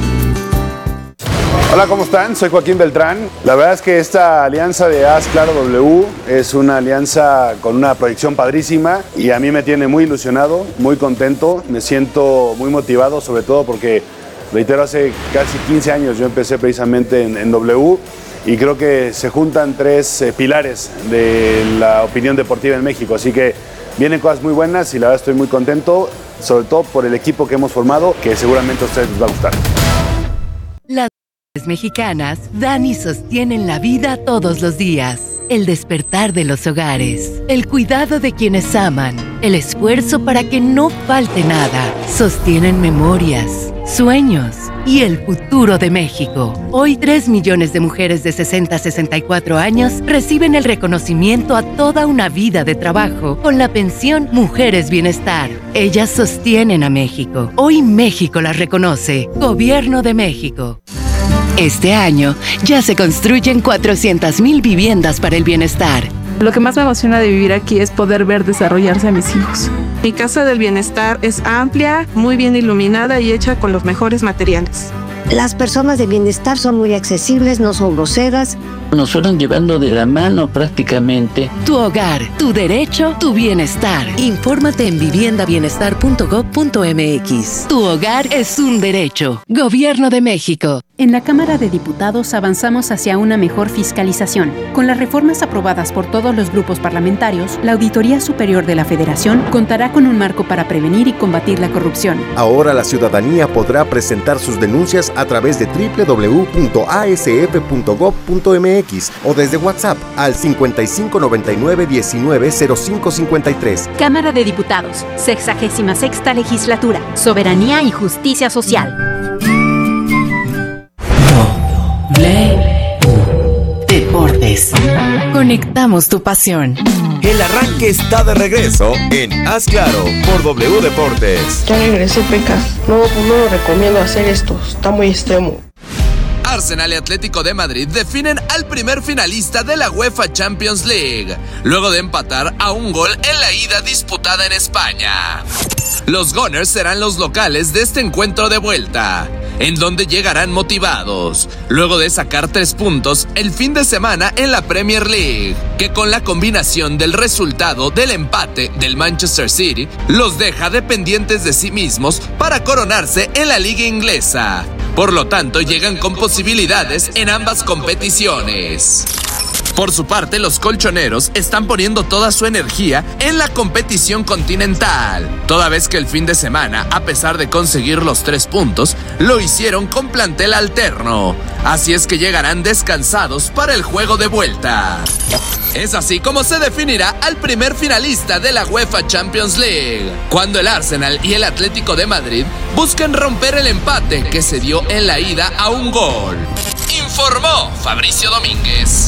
Hola, ¿cómo están? Soy Joaquín Beltrán. La verdad es que esta alianza de Haz Claro W es una alianza con una proyección padrísima y a mí me tiene muy ilusionado, muy contento, me siento muy motivado, sobre todo porque, reitero, hace casi 15 años yo empecé precisamente en W y creo que se juntan tres pilares de la opinión deportiva en México, así que vienen cosas muy buenas y la verdad estoy muy contento, sobre todo por el equipo que hemos formado, que seguramente a ustedes les va a gustar. Las mexicanas dan y sostienen la vida todos los días. El despertar de los hogares, el cuidado de quienes aman, el esfuerzo para que no falte nada. Sostienen memorias, sueños y el futuro de México. Hoy 3 millones de mujeres de 60 a 64 años reciben el reconocimiento a toda una vida de trabajo con la pensión Mujeres Bienestar. Ellas sostienen a México. Hoy México las reconoce. Gobierno de México. Este año ya se construyen 400,000 viviendas para el bienestar. Lo que más me emociona de vivir aquí es poder ver desarrollarse a mis hijos. Mi casa del bienestar es amplia, muy bien iluminada y hecha con los mejores materiales. Las personas de bienestar son muy accesibles, no son groseras. Nos fueron llevando de la mano prácticamente. Tu hogar, tu derecho, tu bienestar. Infórmate en viviendabienestar.gov.mx. Tu hogar es un derecho. Gobierno de México. En la Cámara de Diputados avanzamos hacia una mejor fiscalización. Con las reformas aprobadas por todos los grupos parlamentarios, la Auditoría Superior de la Federación contará con un marco para prevenir y combatir la corrupción. Ahora la ciudadanía podrá presentar sus denuncias a través de www.asf.gov.mx o desde WhatsApp al 5599-190553. Cámara de Diputados, 66ª Legislatura, Soberanía y Justicia Social. Deportes. Conectamos tu pasión. El arranque está de regreso en Haz Claro por W Deportes. Ya regresé, Pecas. No lo recomiendo hacer esto. Está muy extremo. Arsenal y Atlético de Madrid definen al primer finalista de la UEFA Champions League, luego de empatar a un gol en la ida disputada en España. Los Gunners serán los locales de este encuentro de vuelta, en donde llegarán motivados, luego de sacar 3 puntos el fin de semana en la Premier League, que con la combinación del resultado del empate del Manchester City, los deja dependientes de sí mismos para coronarse en la liga inglesa. Por lo tanto, llegan con posibilidades en ambas competiciones. Por su parte, los colchoneros están poniendo toda su energía en la competición continental, toda vez que el fin de semana, a pesar de conseguir los 3 puntos, lo hicieron con plantel alterno. Así es que llegarán descansados para el juego de vuelta. Es así como se definirá al primer finalista de la UEFA Champions League, cuando el Arsenal y el Atlético de Madrid busquen romper el empate que se dio en la ida a un gol. Informó Fabricio Domínguez.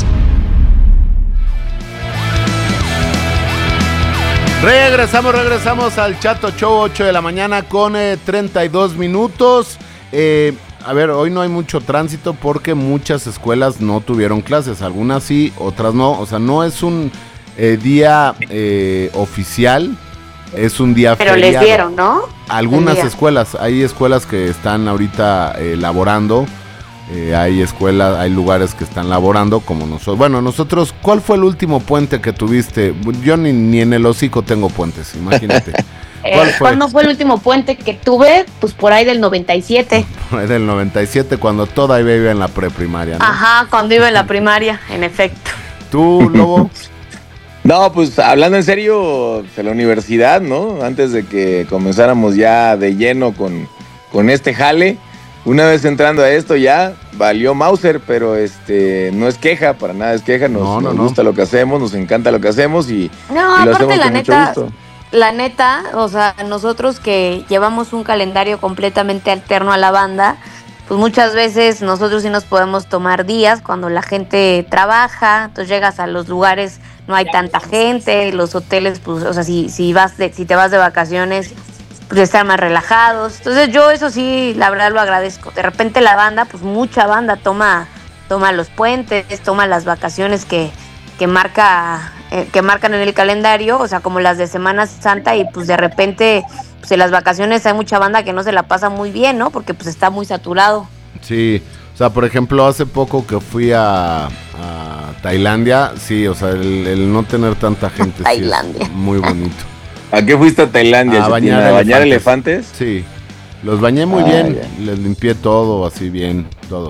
Regresamos al Chato Show, 8 de la mañana con 32 minutos. A ver, hoy no hay mucho tránsito porque muchas escuelas no tuvieron clases, algunas sí, otras no. O sea, no es un día oficial, es un día pero feriado. Les dieron, ¿no? Algunas escuelas, hay escuelas que están ahorita laborando. Hay escuelas, hay lugares que están laborando como nosotros. Bueno, nosotros, ¿cuál fue el último puente que tuviste? Yo ni en el hocico tengo puentes, imagínate. ¿Cuándo fue el último puente que tuve? Pues por ahí del 97. Por ahí del 97, cuando todavía iba en la preprimaria, ¿no? Ajá, cuando iba en la primaria, en efecto. ¿Tú, Lobo? No, pues hablando en serio, de la universidad, ¿no? Antes de que comenzáramos ya de lleno con este jale. Una vez entrando a esto ya valió Mauser, pero no es queja, para nada es queja, nos gusta lo que hacemos, nos encanta lo que hacemos y lo hacemos con mucho gusto. La neta, o sea, nosotros que llevamos un calendario completamente alterno a la banda, pues muchas veces nosotros sí nos podemos tomar días cuando la gente trabaja, entonces llegas a los lugares, no hay tanta gente, los hoteles, pues, o sea, si te vas de vacaciones, pues estar más relajados. Entonces yo eso sí, la verdad lo agradezco. De repente la banda, pues mucha banda toma los puentes, toma las vacaciones que marcan en el calendario, o sea, como las de Semana Santa, y pues de repente pues en las vacaciones hay mucha banda que no se la pasa muy bien, ¿no? Porque pues está muy saturado. Sí, o sea, por ejemplo, hace poco que fui a Tailandia, sí, o sea, el no tener tanta gente Tailandia. Sí es muy bonito. ¿A qué fuiste a Tailandia? ¿A bañar elefantes? Sí, los bañé muy bien, les limpié todo, así bien, todo.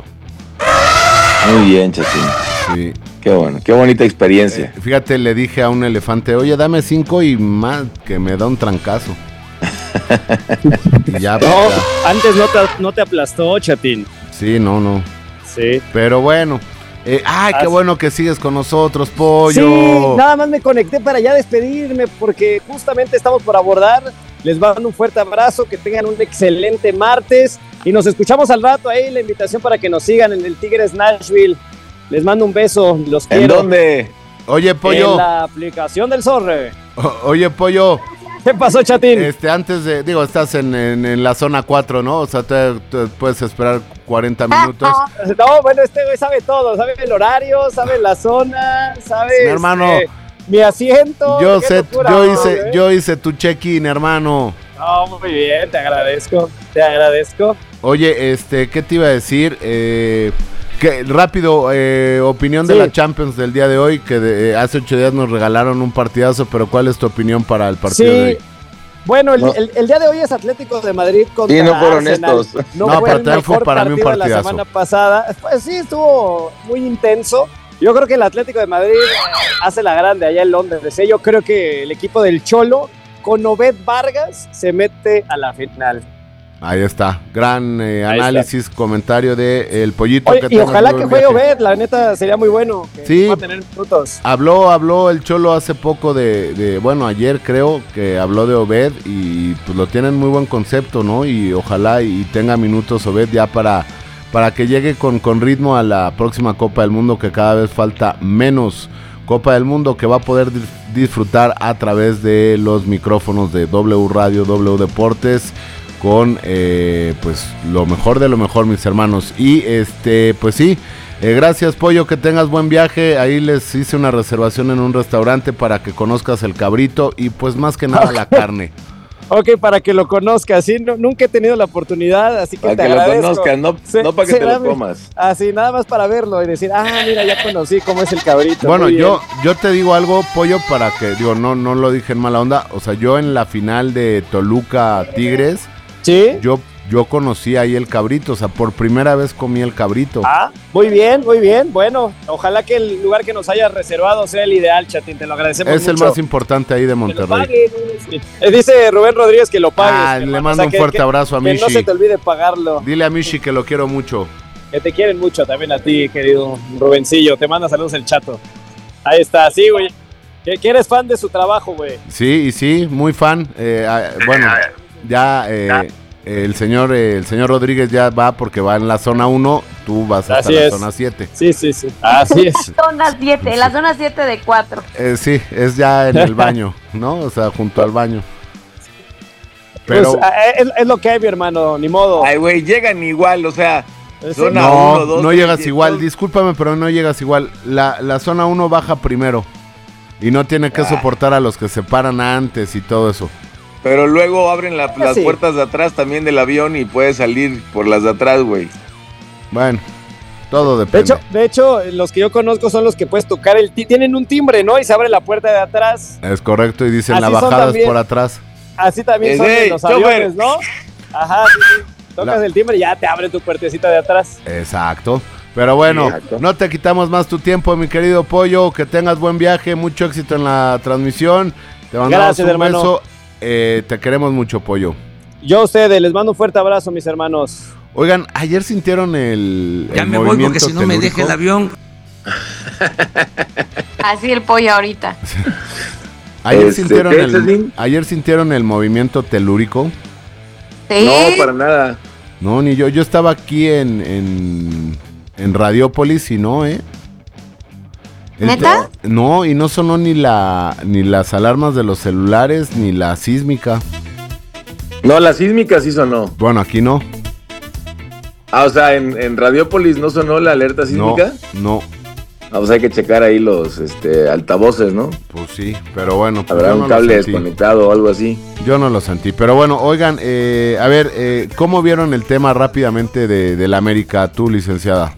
Muy bien, Chatín. Sí. Qué bueno, qué bonita experiencia. Fíjate, le dije a un elefante, oye, dame 5 y más, que me da un trancazo. Y ya, no, ya. Antes no te aplastó, Chatín. Sí, no. Sí. Pero bueno. Qué bueno que sigues con nosotros, Pollo. Sí, nada más me conecté para ya despedirme porque justamente estamos por abordar. Les mando un fuerte abrazo, que tengan un excelente martes y nos escuchamos al rato ahí. La invitación para que nos sigan en el Tigres Nashville. Les mando un beso, los quiero. ¿En dónde? Oye, Pollo. En la aplicación del Zorre. Oye, Pollo. ¿Qué pasó, Chatín? Antes de, estás en la zona 4, ¿no? O sea, te puedes esperar 40 minutos. No, bueno, este güey sabe todo, sabe el horario, sabe la zona, sabe... Mi hermano, mi asiento. Yo hice tu check-in, hermano. No, muy bien, te agradezco. Oye, ¿qué te iba a decir? Rápido, opinión de la Champions del día de hoy, que hace 8 días nos regalaron un partidazo, pero ¿cuál es tu opinión para el partido de hoy? Bueno, el día de hoy es Atlético de Madrid contra no fueron Arsenal. estos. No, fue el mejor para mí un partidazo. La semana pasada. Pues sí, estuvo muy intenso. Yo creo que el Atlético de Madrid hace la grande allá en Londres. Yo creo que el equipo del Cholo con Obed Vargas se mete a la final. Ahí está, gran análisis, comentario de el Pollito. Oye, y ojalá que juegue Obed, la neta sería muy bueno. Que va a tener minutos. Habló el Cholo hace poco ayer creo que habló de Obed y pues lo tienen muy buen concepto, ¿no? Y ojalá y tenga minutos Obed ya para que llegue con ritmo a la próxima Copa del Mundo, que cada vez falta menos. Copa del Mundo que va a poder disfrutar a través de los micrófonos de W Radio, W Deportes, con pues lo mejor de lo mejor, mis hermanos. Y pues sí, gracias Pollo, que tengas buen viaje. Ahí les hice una reservación en un restaurante para que conozcas el cabrito y pues más que nada la carne. Ok, para que lo conozcas, sí, nunca he tenido la oportunidad, así que para te que agradezco. Lo conozcas, no para que te lo comas. Así, nada más para verlo y decir, mira, ya conocí cómo es el cabrito. Bueno, yo te digo algo, Pollo, para que, no lo dije en mala onda, o sea, yo en la final de Toluca Tigres, ¿sí? Yo conocí ahí el cabrito, o sea, por primera vez comí el cabrito. Muy bien, bueno, ojalá que el lugar que nos hayas reservado sea el ideal, Chatín, te lo agradecemos mucho. Es el más importante ahí de Monterrey. Dice Rubén Rodríguez que lo pagues. Le mando un fuerte abrazo a Mishi. Que no se te olvide pagarlo. Dile a Mishi que lo quiero mucho. Que te quieren mucho también a ti, querido Rubencillo, te manda saludos el Chato. Ahí está, sí, güey. Que eres fan de su trabajo, güey. Sí, muy fan. Bueno, ya... El señor Rodríguez ya va porque va en la zona 1, tú vas hasta la zona 7. Sí. Así es. Zona 7, la zona 7 de 4. Sí, es ya en el baño, ¿no? O sea, junto al baño. Pero pues, es lo que hay, mi hermano, ni modo. Ay, güey, llegan igual, o sea, zona 1, 2. No llegas igual, discúlpame, pero no llegas igual. La zona 1 baja primero y no tiene que soportar a los que se paran antes y todo eso. Pero luego abren las puertas de atrás también del avión y puedes salir por las de atrás, güey. Bueno, todo depende. De hecho, los que yo conozco son los que puedes tocar tienen un timbre, ¿no? Y se abre la puerta de atrás. Es correcto, y dicen la bajada es por atrás. Así también son en los aviones, ¿no? Ajá, sí. Tocas el timbre y ya te abre tu puertecita de atrás. Exacto. Pero bueno, no te quitamos más tu tiempo, mi querido Pollo. Que tengas buen viaje, mucho éxito en la transmisión. Te mandamos un beso. Te queremos mucho, Pollo. Yo a ustedes, les mando un fuerte abrazo, mis hermanos. Oigan, ayer sintieron el ya me voy porque si no me deja el avión. Así el Pollo ahorita. Ayer sintieron el movimiento telúrico. ¿Sí? No, para nada. No, ni yo. Yo estaba aquí en Radiópolis y no, ¿Neta? No, y no sonó ni las alarmas de los celulares, ni la sísmica. No, la sísmica sí sonó. Bueno, aquí no. O sea, en Radiópolis no sonó la alerta sísmica. No. Pues hay que checar ahí los altavoces, ¿no? Pues sí, pero bueno. Habrá un cable desconectado o algo así. Yo no lo sentí, pero bueno, oigan, a ver, ¿cómo vieron el tema rápidamente de la América, tú, licenciada?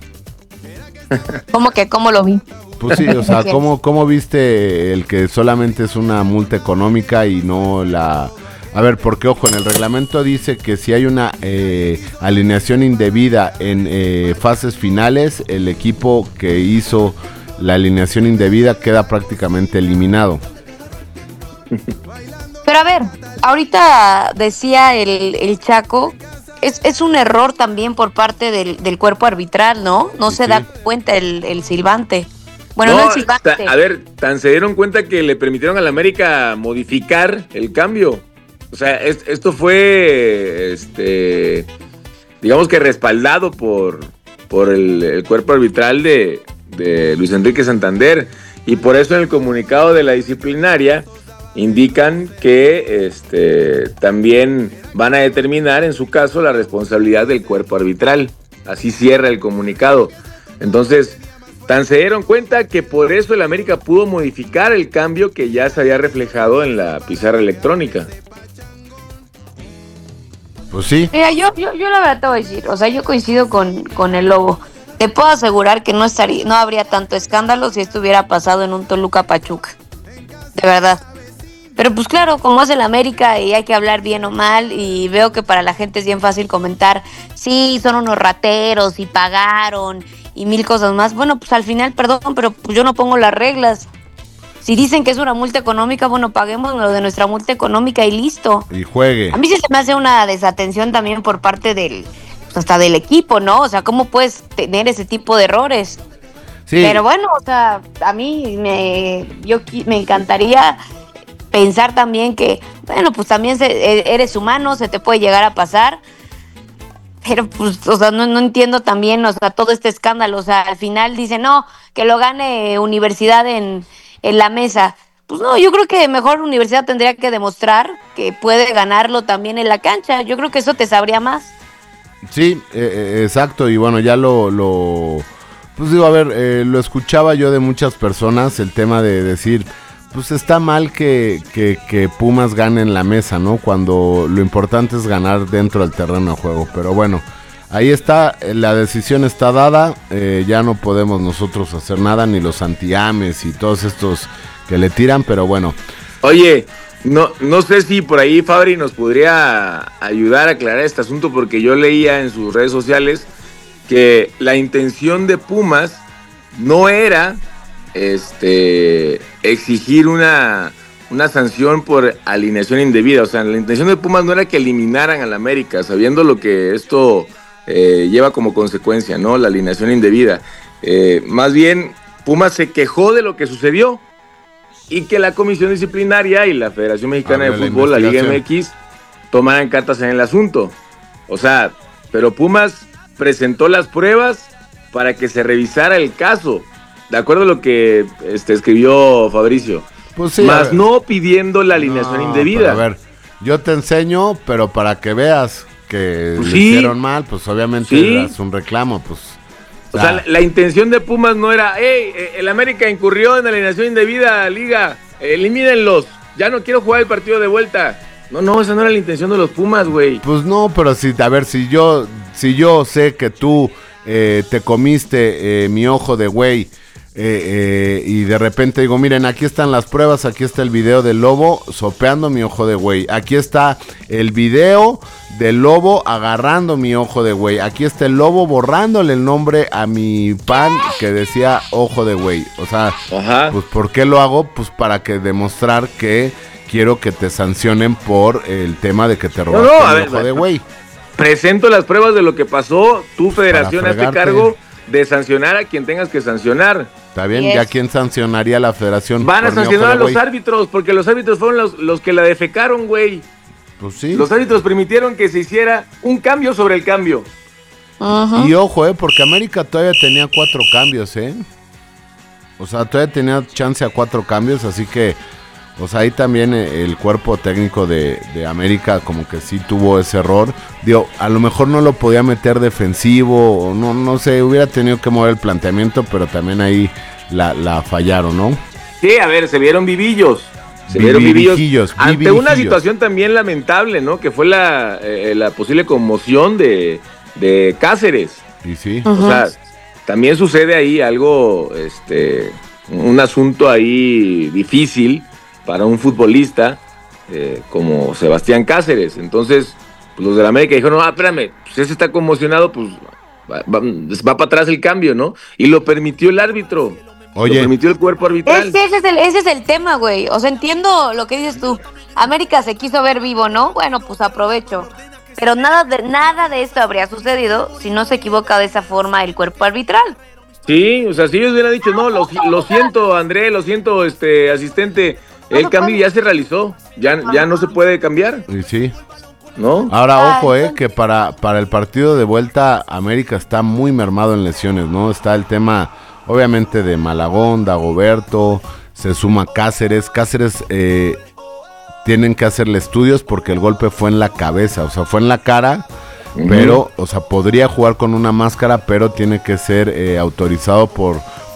¿Cómo lo vi? Pues sí, o sea, ¿cómo viste el que solamente es una multa económica y no la... A ver, porque ojo, en el reglamento dice que si hay una alineación indebida en fases finales, el equipo que hizo la alineación indebida queda prácticamente eliminado. Pero a ver, ahorita decía el Chaco, es un error también por parte del cuerpo arbitral, ¿no? No se da cuenta el silbante. Bueno, no el silbante. A ver, tan se dieron cuenta que le permitieron a la América modificar el cambio. O sea, esto fue, digamos que respaldado por el cuerpo arbitral de Luis Enrique Santander. Y por eso en el comunicado de la disciplinaria indican que también van a determinar en su caso la responsabilidad del cuerpo arbitral. Así cierra el comunicado. Entonces, Tan se dieron cuenta que por eso el América pudo modificar el cambio que ya se había reflejado en la pizarra electrónica. Pues sí. Mira, yo la verdad te voy a decir, o sea, yo coincido con el Lobo. Te puedo asegurar que no habría tanto escándalo si esto hubiera pasado en un Toluca Pachuca. De verdad. Pero pues claro, como es el América y hay que hablar bien o mal, y veo que para la gente es bien fácil comentar, sí, son unos rateros y pagaron y mil cosas más. Bueno, pues al final, perdón, pero pues yo no pongo las reglas. Si dicen que es una multa económica, bueno, paguemos lo de nuestra multa económica y listo. Y juegue. A mí se me hace una desatención también por parte hasta del equipo, ¿no? O sea, ¿cómo puedes tener ese tipo de errores? Sí. Pero bueno, o sea, a mí me encantaría pensar también que, bueno, pues también eres humano, se te puede llegar a pasar. Pero pues, o sea, no entiendo también, o sea, todo este escándalo. O sea, al final dicen, no, que lo gane Universidad en la mesa. Pues no, yo creo que mejor Universidad tendría que demostrar que puede ganarlo también en la cancha. Yo creo que eso te sabría más. Sí, exacto, y bueno, ya pues digo, a ver, lo escuchaba yo de muchas personas, el tema de decir, pues está mal que Pumas gane en la mesa, ¿no? Cuando lo importante es ganar dentro del terreno de juego, pero bueno, ahí está, la decisión está dada, ya no podemos nosotros hacer nada, ni los anti-Ames y todos estos que le tiran, pero bueno. Oye, no sé si por ahí Fabri nos podría ayudar a aclarar este asunto, porque yo leía en sus redes sociales que la intención de Pumas no era exigir una sanción por alineación indebida. O sea, la intención de Pumas no era que eliminaran al América, sabiendo lo que esto lleva como consecuencia, ¿no? La alineación indebida. Más bien, Pumas se quejó de lo que sucedió y que la Comisión Disciplinaria y la Federación Mexicana de Fútbol, la Liga MX, tomaran cartas en el asunto. O sea, pero Pumas presentó las pruebas para que se revisara el caso, de acuerdo a lo que escribió Fabricio. Pues sí, más no pidiendo la alineación indebida. A ver, yo te enseño, pero para que veas que pues le hicieron mal, pues obviamente es un reclamo, pues. O sea, la intención de Pumas no era, el América incurrió en la alineación indebida, Liga, elimínenlos, ya no quiero jugar el partido de vuelta. No, esa no era la intención de los Pumas, güey. Pues no, pero a ver, si yo sé que tú te comiste mi ojo de güey, y de repente digo, miren, aquí están las pruebas, aquí está el video del Lobo sopeando mi ojo de güey, aquí está el video del Lobo agarrando mi ojo de güey, aquí está el Lobo borrándole el nombre a mi pan que decía ojo de güey. O sea, pues ¿por qué lo hago? Pues para que demostrar que quiero que te sancionen por el tema de que te robaste el ojo de güey. Presento las pruebas de lo que pasó, tu federación hazte cargo de sancionar a quien tengas que sancionar. Está bien, ya quién sancionaría la federación. Van a sancionar a los árbitros, porque los árbitros fueron los que la defecaron, güey. Pues sí. Los árbitros permitieron que se hiciera un cambio sobre el cambio. Y ojo, porque América todavía tenía 4 cambios, O sea, todavía tenía chance a 4 cambios, así que, o sea, ahí también el cuerpo técnico de América como que sí tuvo ese error. Digo, a lo mejor no lo podía meter defensivo, o no sé, hubiera tenido que mover el planteamiento, pero también ahí la fallaron, ¿no? Sí, a ver, se vieron vivillos. Ante una situación también lamentable, ¿no? Que fue la posible conmoción de Cáceres. Y sí. O sea, también sucede ahí algo, un asunto ahí difícil para un futbolista como Sebastián Cáceres. Entonces, pues los de la América dijeron, espérame, pues ese está conmocionado, pues va para atrás el cambio, ¿no? Y lo permitió el árbitro. Oye. Lo permitió el cuerpo arbitral. Ese es el tema, güey. O sea, entiendo lo que dices tú. América se quiso ver vivo, ¿no? Bueno, pues aprovecho. Pero nada de esto habría sucedido si no se equivoca de esa forma el cuerpo arbitral. Sí, o sea, si ellos hubieran dicho, no, lo siento, André, lo siento, asistente, el cambio ya se realizó, ya no se puede cambiar. Y sí. ¿No? Ahora, ojo, que para el partido de vuelta, América está muy mermado en lesiones, ¿no? Está el tema, obviamente, de Malagón, Dagoberto, se suma Cáceres. Cáceres tienen que hacerle estudios porque el golpe fue en la cabeza, o sea, fue en la cara, pero, o sea, podría jugar con una máscara, pero tiene que ser autorizado por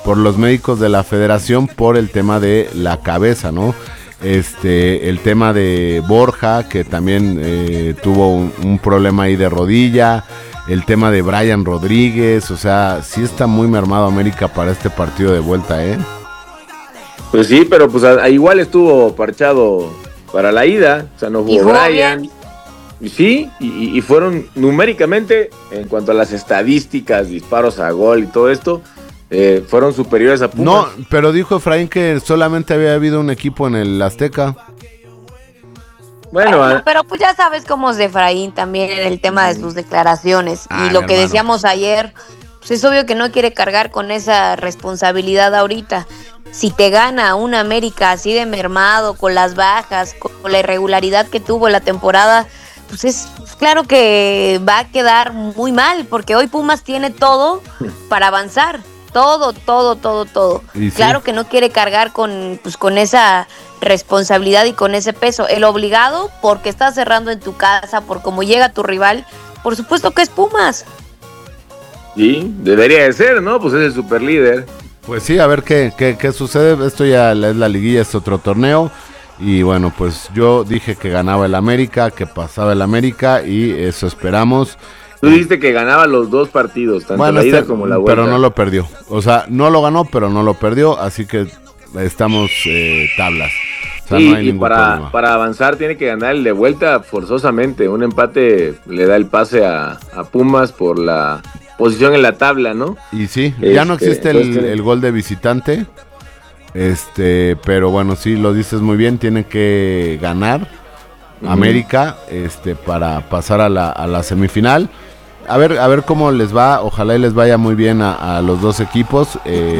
por los médicos de la federación por el tema de la cabeza, ¿no? El tema de Borja, que también tuvo un problema ahí de rodilla, el tema de Brian Rodríguez, o sea, sí está muy mermado América para este partido de vuelta, ¿eh? Pues sí, pero pues igual estuvo parchado para la ida, o sea, no jugó Brian. Y sí, y fueron numéricamente, en cuanto a las estadísticas, disparos a gol y todo esto, fueron superiores a Pumas. No, pero dijo Efraín que solamente había habido un equipo en el Azteca. Bueno, pero pues ya sabes cómo es de Efraín también en el tema de sus declaraciones. Y lo que decíamos ayer, pues es obvio que no quiere cargar con esa responsabilidad ahorita. Si te gana un América así de mermado, con las bajas, con la irregularidad que tuvo la temporada, pues es claro que va a quedar muy mal, porque hoy Pumas tiene todo para avanzar. Todo. Claro que no quiere cargar con esa responsabilidad y con ese peso. El obligado, porque estás cerrando en tu casa, por cómo llega tu rival, por supuesto que es Pumas. Sí, debería de ser, ¿no? Pues es el superlíder. Pues sí, a ver qué sucede. Esto ya es la liguilla, es otro torneo. Y bueno, pues yo dije que ganaba el América, que pasaba el América, y eso esperamos. Tú dijiste que ganaba los dos partidos, tanto la ida como la vuelta. Pero no lo perdió. O sea, no lo ganó, pero no lo perdió. Así que estamos tablas. O sea, sí, no hay ningún problema. Para avanzar tiene que ganar el de vuelta forzosamente. Un empate le da el pase a Pumas por la posición en la tabla, ¿no? Y sí, ya no existe el gol de visitante. Pero bueno, sí, lo dices muy bien. Tiene que ganar América para pasar a la semifinal. A ver cómo les va, ojalá y les vaya muy bien a los dos equipos.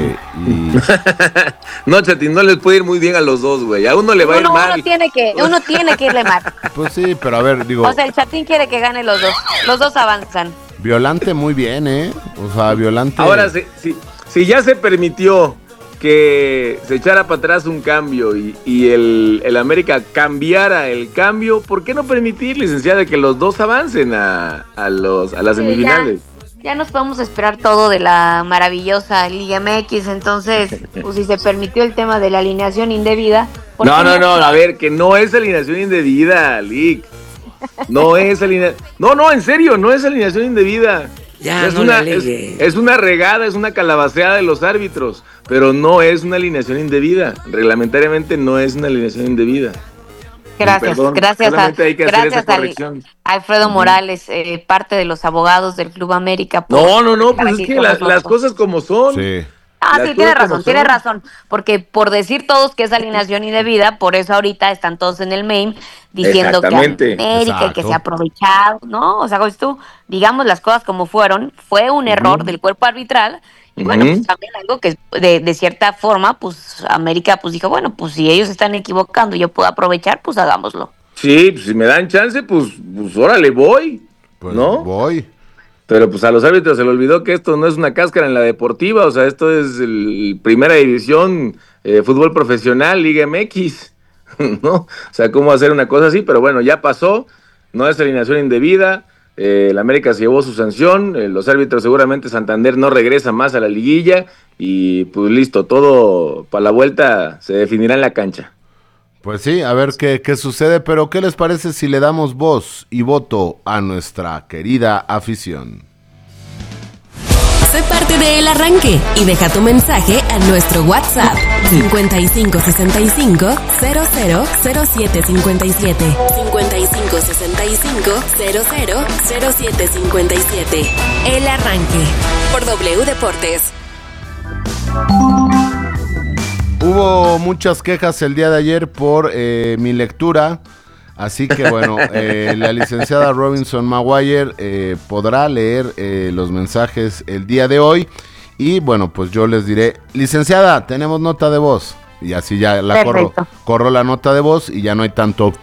No, Chatín, no les puede ir muy bien a los dos, güey. A uno le va a ir mal. Uno tiene que irle mal. Pues sí, pero a ver, digo. O sea, el Chatín quiere que gane los dos. Los dos avanzan. Violante muy bien, O sea, Violante. Ahora, si ya se permitió que se echara para atrás un cambio y el América cambiara el cambio, ¿por qué no permitir, licenciada, que los dos avancen a las semifinales? Ya nos podemos esperar todo de la maravillosa Liga MX, entonces, pues si se permitió el tema de la alineación indebida... No, a ver, que no es alineación indebida, Lick. No es alineación... No, en serio, no es alineación indebida. Ya, es una regada, es una calabaceada de los árbitros, pero no es una alineación indebida. Reglamentariamente no es una alineación indebida. Gracias a Alfredo Morales, parte de los abogados del Club América. No, pues es que las cosas como son. Sí. Sí, tiene razón, porque por decir todos que es alineación indebida, por eso ahorita están todos en el MAME diciendo que América y que se ha aprovechado, ¿no? O sea, pues tú, digamos las cosas como fueron, fue un error del cuerpo arbitral, y bueno, pues también algo que de cierta forma, pues América pues dijo, bueno, pues si ellos están equivocando y yo puedo aprovechar, pues hagámoslo. Sí, pues si me dan chance, pues órale, voy, pues ¿no? Voy. Pero pues a los árbitros se le olvidó que esto no es una cáscara en la deportiva, o sea, esto es primera división, fútbol profesional, Liga MX, ¿no? O sea, ¿cómo hacer una cosa así? Pero bueno, ya pasó, no es alineación indebida, el América se llevó su sanción, los árbitros seguramente Santander no regresa más a la liguilla y pues listo, todo para la vuelta se definirá en la cancha. Pues sí, a ver qué sucede, pero ¿qué les parece si le damos voz y voto a nuestra querida afición? Sé parte de El Arranque y deja tu mensaje a nuestro WhatsApp 5565 000757 5565 000757. El Arranque por W Deportes. Hubo muchas quejas el día de ayer por mi lectura, así que bueno, la licenciada Robinson Maguire podrá leer los mensajes el día de hoy y bueno, pues yo les diré, licenciada, tenemos nota de voz y así ya la corro la nota de voz y ya no hay tanto...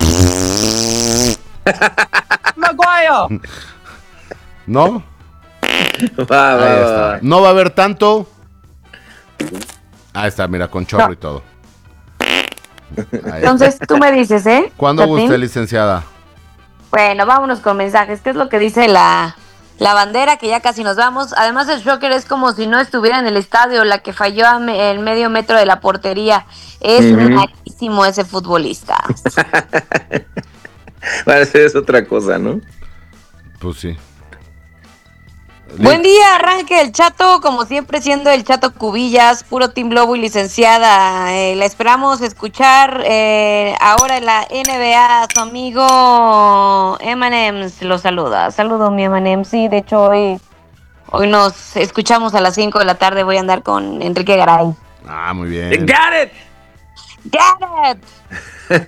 ¡Maguire! ¿No? Ahí está. No va a haber tanto... Ahí está, mira, con chorro y todo. Entonces, tú me dices, ¿eh? ¿Cuándo guste, licenciada? Bueno, vámonos con mensajes. ¿Qué es lo que dice la la bandera, que ya casi nos vamos. Además, el shocker es como si no estuviera en el estadio, la que falló el medio metro de la portería. Es malísimo ese futbolista. Parece es otra cosa, ¿no? Pues sí. Buen día, arranque el Chato, como siempre siendo el Chato Cubillas, puro Team Lobo y licenciada. La esperamos escuchar ahora en la NBA. Su amigo Emanems lo saluda. Saludos, mi Emanems. Sí, de hecho hoy nos escuchamos a las 5 de la tarde. Voy a andar con Enrique Garay. Ah, muy bien. Got it. Got it.